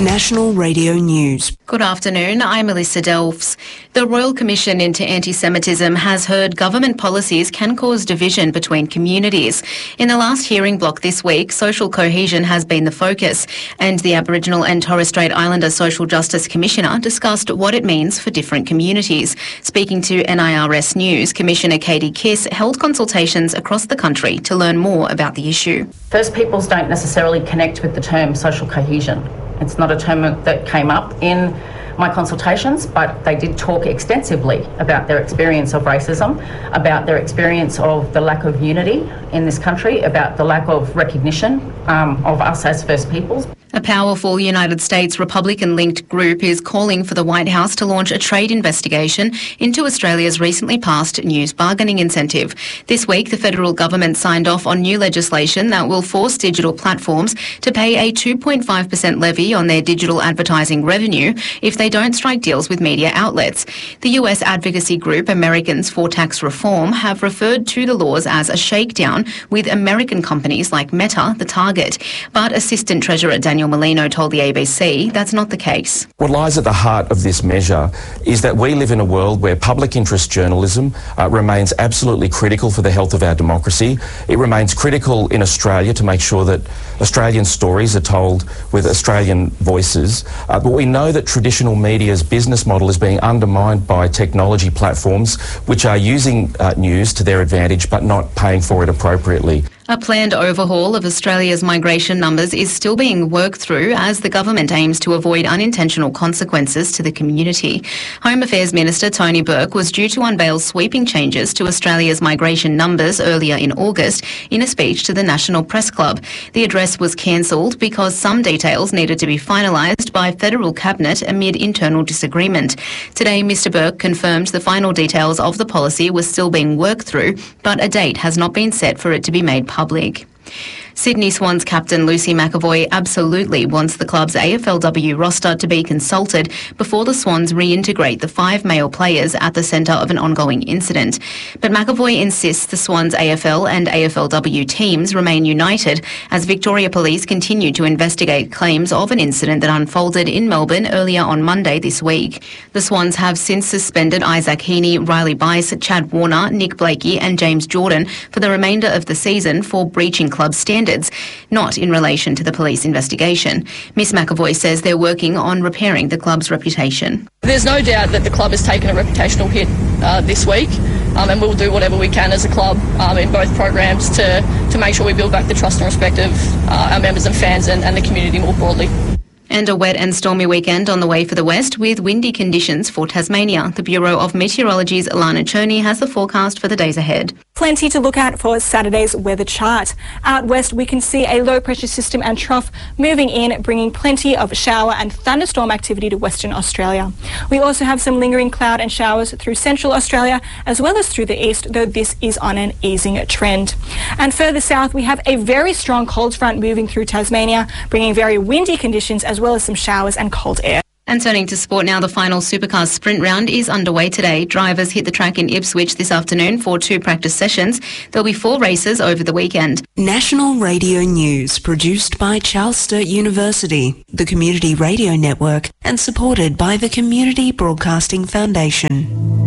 National Radio News. Good afternoon, I'm Melissa Delves. The Royal Commission into Anti-Semitism has heard government policies can cause division between communities. In the last hearing block this week, social cohesion has been the focus, and the Aboriginal and Torres Strait Islander Social Justice Commissioner discussed what it means for different communities. Speaking to NIRS News, Commissioner Katie Kiss held consultations across the country to learn more about the issue. First Peoples don't necessarily connect with the term social cohesion. It's not a term that came up in my consultations, but they did talk extensively about their experience of racism, about their experience of the lack of unity in this country, about the lack of recognition of us as First Peoples. A powerful United States Republican-linked group is calling for the White House to launch a trade investigation into Australia's recently passed news bargaining incentive. This week, the federal government signed off on new legislation that will force digital platforms to pay a 2.5% levy on their digital advertising revenue if they don't strike deals with media outlets. The US advocacy group Americans for Tax Reform have referred to the laws as a shakedown, with American companies like Meta the target. But Assistant Treasurer Daniel Molino told the ABC that's not the case. What lies at the heart of this measure is that we live in a world where public interest journalism remains absolutely critical for the health of our democracy. It remains critical in Australia to make sure that Australian stories are told with Australian voices. But we know that traditional media's business model is being undermined by technology platforms which are using news to their advantage but not paying for it appropriately. A planned overhaul of Australia's migration numbers is still being worked through as the government aims to avoid unintentional consequences to the community. Home Affairs Minister Tony Burke was due to unveil sweeping changes to Australia's migration numbers earlier in August in a speech to the National Press Club. The address was cancelled because some details needed to be finalised by federal cabinet amid internal disagreement. Today, Mr Burke confirmed the final details of the policy was still being worked through, but a date has not been set for it to be made public. Sydney Swans captain Lucy McEvoy absolutely wants the club's AFLW roster to be consulted before the Swans reintegrate the 5 male players at the centre of an ongoing incident. But McEvoy insists the Swans AFL and AFLW teams remain united as Victoria Police continue to investigate claims of an incident that unfolded in Melbourne earlier on Monday this week. The Swans have since suspended Isaac Heaney, Riley Bice, Chad Warner, Nick Blakey and James Jordan for the remainder of the season for breaching club standards, not in relation to the police investigation. Miss McEvoy says they're working on repairing the club's reputation. There's no doubt that the club has taken a reputational hit this week, and we'll do whatever we can as a club in both programs to make sure we build back the trust and respect of our members and fans and the community more broadly. And a wet and stormy weekend on the way for the west with windy conditions for Tasmania. The Bureau of Meteorology's Alana Cherney has the forecast for the days ahead. Plenty to look at for Saturday's weather chart. Out west, we can see a low-pressure system and trough moving in, bringing plenty of shower and thunderstorm activity to Western Australia. We also have some lingering cloud and showers through Central Australia as well as through the east, though this is on an easing trend. And further south, we have a very strong cold front moving through Tasmania, bringing very windy conditions as well as some showers and cold air. And turning to sport now, the final Supercars sprint round is underway today. Drivers hit the track in Ipswich this afternoon for 2 practice sessions. There'll be 4 races over the weekend. National Radio News, produced by Charles Sturt University, the Community Radio Network, and supported by the Community Broadcasting Foundation.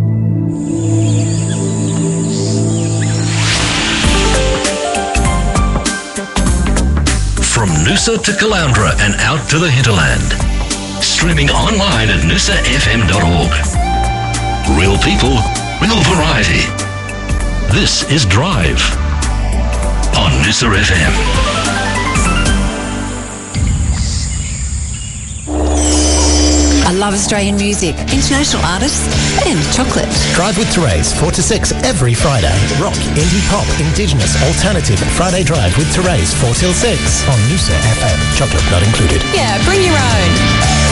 From Noosa to Caloundra and out to the hinterland. Streaming online at noosafm.org. Real people, real variety. This is Drive on Noosa FM. I love Australian music, international artists and chocolate. Drive with Therese, 4 to 6 every Friday. Rock, indie pop, indigenous, alternative. Friday Drive with Therese, 4 till 6 on Noosa FM. Chocolate not included. Yeah, bring your own.